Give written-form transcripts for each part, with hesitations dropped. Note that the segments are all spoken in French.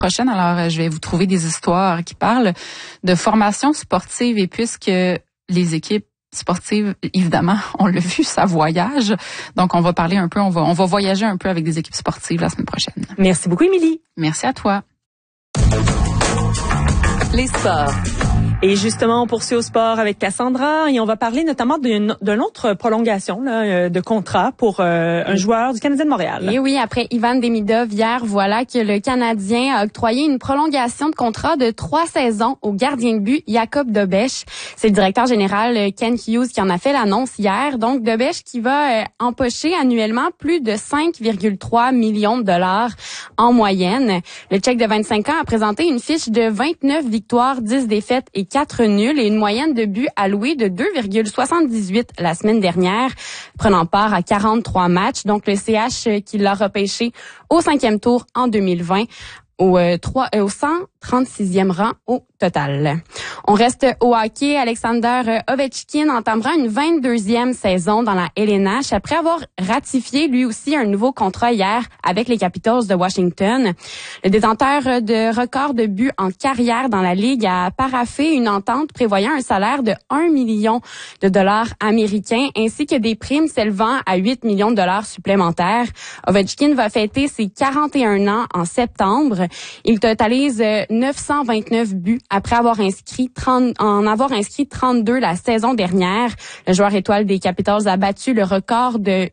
prochaine. Alors, je vais vous trouver des histoires qui parlent de formation sportive et puisque les équipes sportives, évidemment, on l'a vu, ça voyage. Donc, on va parler un peu, on va voyager un peu avec des équipes sportives la semaine prochaine. Merci beaucoup, Émilie. Merci à toi. Les sports. Et justement, on poursuit au sport avec Cassandra et on va parler notamment d'une autre prolongation de contrat pour un joueur du Canadien de Montréal. Et oui, après Ivan Demidov hier, voilà que le Canadien a octroyé une prolongation de contrat de 3 saisons au gardien de but Jakub Dobeš. C'est le directeur général Ken Hughes qui en a fait l'annonce hier. Donc, Dobeš qui va empocher annuellement plus de 5,3 millions de dollars en moyenne. Le Tchèque de 25 ans a présenté une fiche de 29 victoires, 10 défaites et 4 nuls et une moyenne de buts alloués de 2,78 la semaine dernière, prenant part à 43 matchs. Donc, le CH qui l'a repêché au 5e tour en 2020 au 136e rang au total. On reste au hockey. Alexander Ovechkin entamera une 22e saison dans la LNH après avoir ratifié lui aussi un nouveau contrat hier avec les Capitals de Washington. Le détenteur de record de buts en carrière dans la Ligue a paraphé une entente prévoyant un salaire de 1 million de dollars américains ainsi que des primes s'élevant à 8 millions de dollars supplémentaires. Ovechkin va fêter ses 41 ans en septembre. Il totalise 929 buts après avoir inscrit 32 la saison dernière. Le joueur étoile des Capitals a battu le record de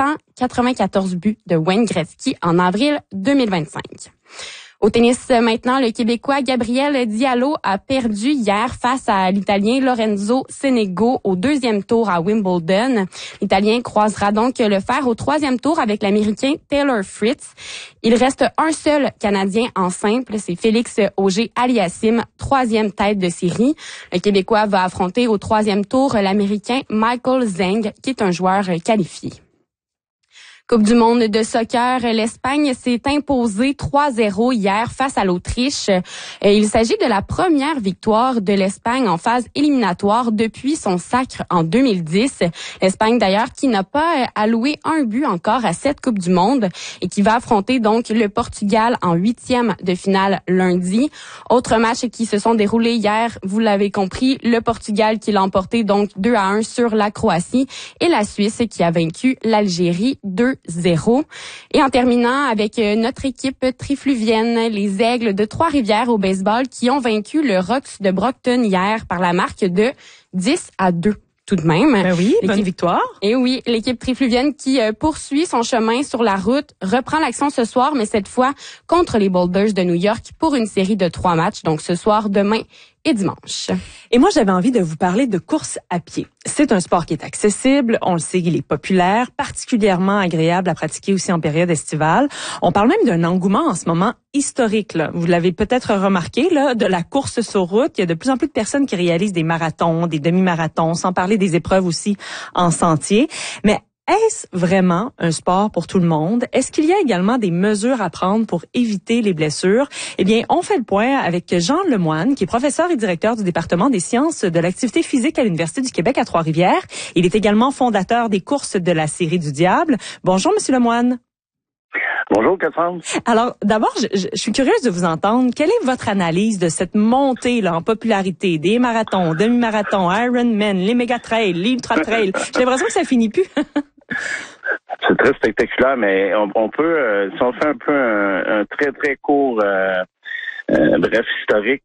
894 buts de Wayne Gretzky en avril 2025. Au tennis maintenant, le Québécois Gabriel Diallo a perdu hier face à l'Italien Lorenzo Sonego au 2e tour à Wimbledon. L'Italien croisera donc le fer au 3e tour avec l'Américain Taylor Fritz. Il reste un seul Canadien en simple, c'est Félix Auger-Aliassime, 3e tête de série. Le Québécois va affronter au 3e tour l'Américain Michael Zeng, qui est un joueur qualifié. Coupe du monde de soccer, l'Espagne s'est imposée 3-0 hier face à l'Autriche. Il s'agit de la première victoire de l'Espagne en phase éliminatoire depuis son sacre en 2010. L'Espagne d'ailleurs qui n'a pas alloué un but encore à cette Coupe du monde et qui va affronter donc le Portugal en 8e de finale lundi. Autre match qui se sont déroulés hier, vous l'avez compris, le Portugal qui l'a emporté donc 2-1 sur la Croatie et la Suisse qui a vaincu l'Algérie 2-0. Et en terminant avec notre équipe trifluvienne, les Aigles de Trois-Rivières au baseball qui ont vaincu le Rocks de Brockton hier par la marque de 10-2. Tout de même. Ben oui, bonne victoire. Et oui, l'équipe trifluvienne qui poursuit son chemin sur la route reprend l'action ce soir, mais cette fois contre les Boulders de New York pour une série de 3 matchs. Donc ce soir, demain et dimanche. Et moi, j'avais envie de vous parler de course à pied. C'est un sport qui est accessible, on le sait, il est populaire, particulièrement agréable à pratiquer aussi en période estivale. On parle même d'un engouement en ce moment historique, là. Vous l'avez peut-être remarqué, là, de la course sur route. Il y a de plus en plus de personnes qui réalisent des marathons, des demi-marathons, sans parler des épreuves aussi en sentier. Mais est-ce vraiment un sport pour tout le monde? Est-ce qu'il y a également des mesures à prendre pour éviter les blessures? Eh bien, on fait le point avec Jean Lemoine, qui est professeur et directeur du département des sciences de l'activité physique à l'Université du Québec à Trois-Rivières. Il est également fondateur des courses de la Série du Diable. Bonjour, Monsieur Lemoine. Bonjour, Cassandre. Alors, d'abord, je suis curieuse de vous entendre. Quelle est votre analyse de cette montée là en popularité des marathons, demi-marathons, Ironman, les méga-trails, l'ultra-trail? J'ai l'impression que ça finit plus. C'est très spectaculaire, mais on peut, si on fait un peu un très, très court bref historique,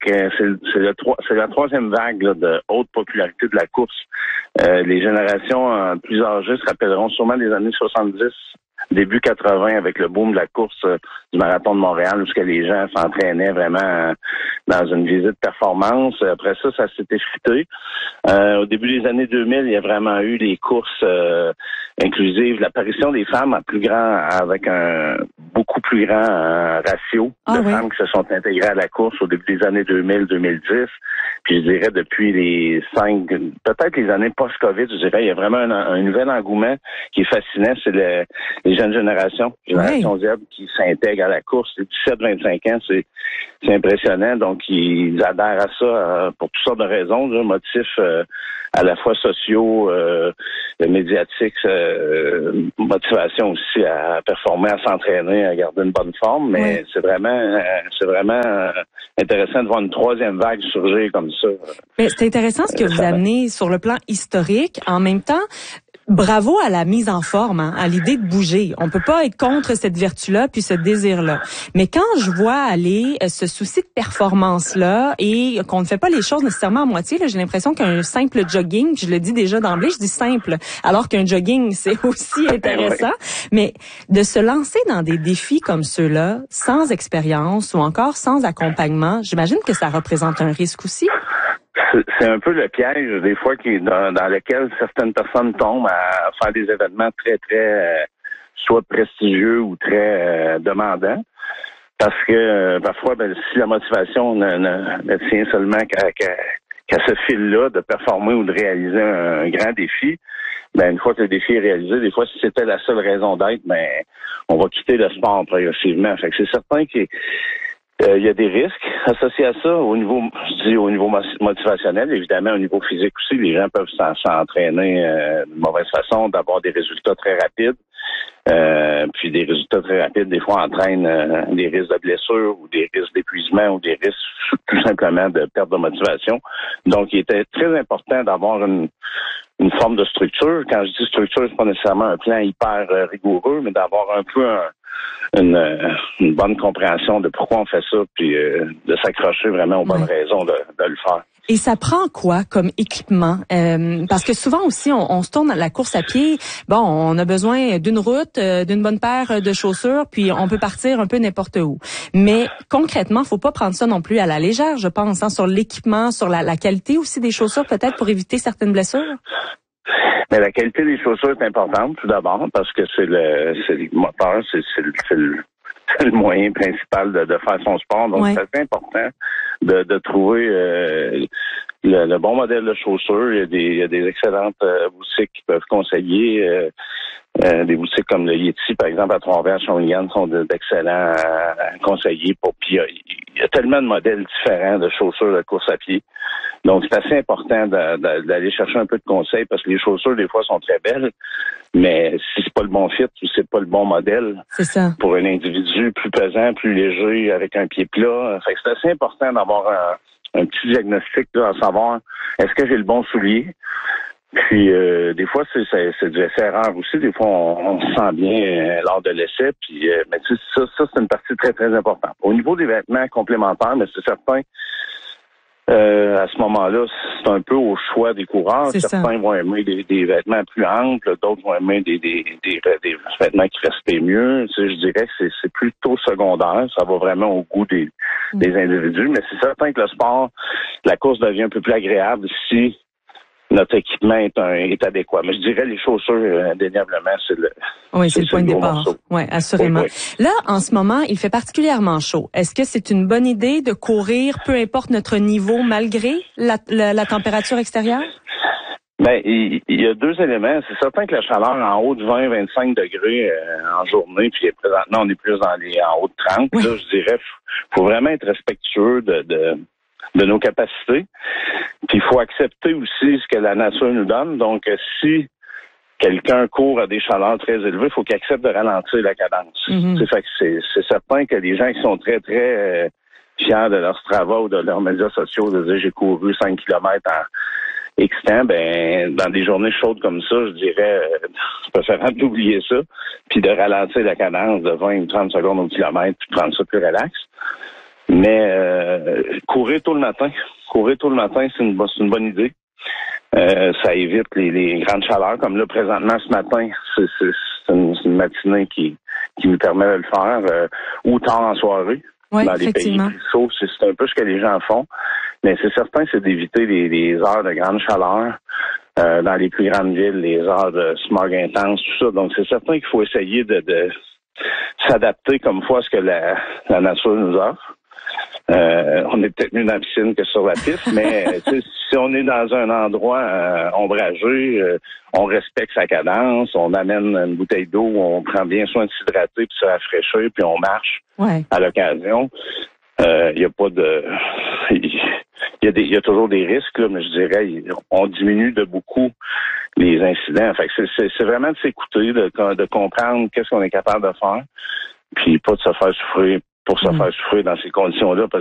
c'est la 3e vague là, de haute popularité de la course. Les générations plus âgées se rappelleront sûrement des années 70, début 80, avec le boom de la course du marathon de Montréal, où les gens s'entraînaient vraiment dans une visite performance. Après ça, ça s'est effrité. Au début des années 2000, il y a vraiment eu des courses inclusives. L'apparition des femmes avec un beaucoup plus grand ratio de femmes qui se sont intégrées à la course au début des années 2000-2010. Puis je dirais depuis peut-être les années post-Covid, je dirais, il y a vraiment un nouvel engouement qui est fascinant. C'est les les jeunes génération Z qui s'intègrent à la course. Les 17-25 ans, c'est impressionnant. Donc, ils adhèrent à ça pour toutes sortes de raisons, là, motifs à la fois sociaux, médiatiques, motivation aussi à performer, à s'entraîner, à garder une bonne forme. Mais c'est vraiment intéressant de voir une troisième vague surgir comme ça. Mais c'est intéressant ce que vous amenez sur le plan historique. En même temps, bravo à la mise en forme, à l'idée de bouger. On peut pas être contre cette vertu-là puis ce désir-là. Mais quand je vois aller ce souci de performance-là et qu'on ne fait pas les choses nécessairement à moitié, là, j'ai l'impression qu'un simple jogging, puis je le dis déjà d'emblée, je dis simple, alors qu'un jogging, c'est aussi intéressant. Mais de se lancer dans des défis comme ceux-là, sans expérience ou encore sans accompagnement, j'imagine que ça représente un risque aussi. C'est un peu le piège, des fois, dans lequel certaines personnes tombent à faire des événements très, très, soit prestigieux ou très demandants. Parce que, parfois, si la motivation ne tient seulement qu'à ce fil-là de performer ou de réaliser un grand défi, une fois que le défi est réalisé, des fois, si c'était la seule raison d'être, on va quitter le sport progressivement. Fait que c'est certain qu'il y a des risques associés à ça au niveau motivationnel, évidemment au niveau physique aussi. Les gens peuvent s'entraîner de mauvaise façon, d'avoir des résultats très rapides. Puis des résultats très rapides, des fois, entraînent des risques de blessure ou des risques d'épuisement ou des risques tout simplement de perte de motivation. Donc, il était très important d'avoir une forme de structure. Quand je dis structure, c'est pas nécessairement un plan hyper rigoureux, mais d'avoir un peu une bonne compréhension de pourquoi on fait ça, puis de s'accrocher vraiment aux bonnes raisons de le faire. Et ça prend quoi comme équipement? Parce que souvent aussi, on se tourne à la course à pied. Bon, on a besoin d'une route, d'une bonne paire de chaussures, puis on peut partir un peu n'importe où. Mais concrètement, faut pas prendre ça non plus à la légère, je pense, sur l'équipement, sur la qualité aussi des chaussures, peut-être pour éviter certaines blessures. Mais la qualité des chaussures est importante, tout d'abord, parce que c'est le moteur, c'est le moyen principal de faire son sport. Donc, c'est assez important de trouver le bon modèle de chaussures. Il y a des excellentes boutiques qui peuvent conseiller. Des boutiques comme le Yeti, par exemple, à Trois-Rivières, Shawinigan, sont d'excellents conseillers. Puis il y a tellement de modèles différents de chaussures de course à pied. Donc, c'est assez important d'aller chercher un peu de conseils parce que les chaussures, des fois, sont très belles, mais si c'est pas le bon fit ou c'est pas le bon modèle pour un individu plus pesant, plus léger, avec un pied plat, fait que c'est assez important d'avoir un petit diagnostic là, à savoir est-ce que j'ai le bon soulier. Puis des fois c'est du essai-erreur aussi. Des fois on se sent bien lors de l'essai. Puis mais ça c'est une partie très très importante. Au niveau des vêtements complémentaires, mais c'est certain. À ce moment-là, c'est un peu au choix des coureurs. Certains vont aimer des vêtements plus amples, d'autres vont aimer des vêtements qui respectent mieux. Tu sais, je dirais que c'est plutôt secondaire. Ça va vraiment au goût des individus. Mais c'est certain que le sport, la course devient un peu plus agréable si notre équipement est adéquat. Mais je dirais les chaussures, indéniablement, c'est le point de départ. Oui, assurément. Oui. Là, en ce moment, il fait particulièrement chaud. Est-ce que c'est une bonne idée de courir, peu importe notre niveau, malgré la température extérieure? Il y a deux éléments. C'est certain que la chaleur en haut de 20-25 degrés en journée, puis présentement, on est plus en haut de 30. Oui. Là, je dirais, faut vraiment être respectueux de nos capacités. Puis il faut accepter aussi ce que la nature nous donne. Donc, si quelqu'un court à des chaleurs très élevées, il faut qu'il accepte de ralentir la cadence. C'est certain que les gens qui sont très, très fiers de leur travail ou de leurs médias sociaux, de dire j'ai couru 5 km en X temps, dans des journées chaudes comme ça, je dirais c'est préférable d'oublier ça, puis de ralentir la cadence de 20 ou 30 secondes au kilomètre, puis prendre ça plus relax. Mais courir tôt le matin, c'est une bonne idée. Ça évite les grandes chaleurs. Comme là, présentement, ce matin, c'est une matinée qui nous permet de le faire. Ou tard en soirée. Oui, dans les pays plus chauds, c'est un peu ce que les gens font. Mais c'est certain, c'est d'éviter les heures de grande chaleur. Dans les plus grandes villes, les heures de smog intense, tout ça. Donc, c'est certain qu'il faut essayer de s'adapter comme fois à ce que la nature nous offre. On est peut-être mieux dans la piscine que sur la piste, mais si on est dans un endroit ombragé, on respecte sa cadence, on amène une bouteille d'eau, on prend bien soin de s'hydrater puis se rafraîchir, puis on marche à l'occasion. Il y a pas de... Il y a toujours des risques, là, mais je dirais on diminue de beaucoup les incidents. Fait que c'est vraiment de s'écouter, de comprendre qu'est-ce qu'on est capable de faire, puis pas de se faire souffrir pour se faire souffrir dans ces conditions-là, parce